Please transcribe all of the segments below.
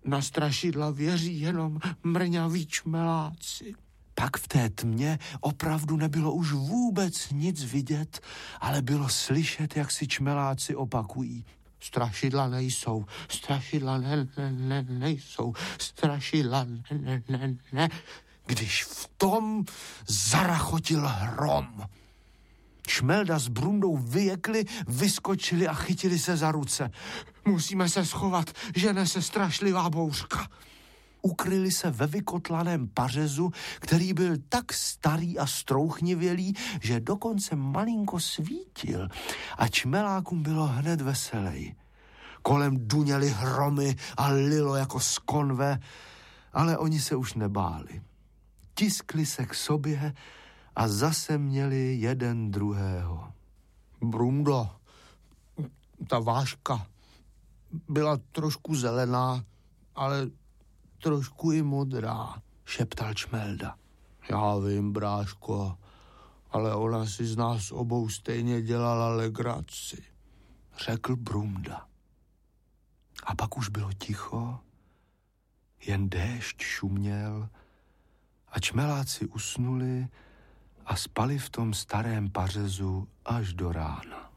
Na strašidla věří jenom mrňaví čmeláci. Pak v té tmě opravdu nebylo už vůbec nic vidět, ale bylo slyšet, jak si čmeláci opakují. Strašidla nejsou, strašidla nejsou, strašidla ne. Když v tom zarachotil hrom. Šmelda s Brundou vyjekli, vyskočili a chytili se za ruce. Musíme se schovat, žene se strašlivá bouřka. Ukryli se ve vykotlaném pařezu, který byl tak starý a strouchnivělý, že dokonce malinko svítil a čmelákům bylo hned veselej. Kolem duněly hromy a lilo jako z konve, ale oni se už nebáli. Tiskli se k sobě a zase měli jeden druhého. Brundo, ta váška byla trošku zelená, ale trošku i modrá, šeptal Čmelda. Já vím, bráško, ale ona si z nás obou stejně dělala legraci, řekl Brunda. A pak už bylo ticho, jen déšť šuměl a čmeláci usnuli a spali v tom starém pařezu až do rána.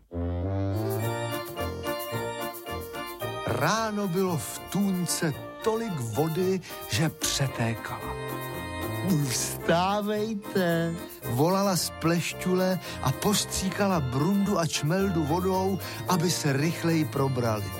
Ráno bylo v tůňce tolik vody, že přetékala. Vstávejte, volala z pleštule a postříkala Brundu a Čmeldu vodou, aby se rychleji probrali.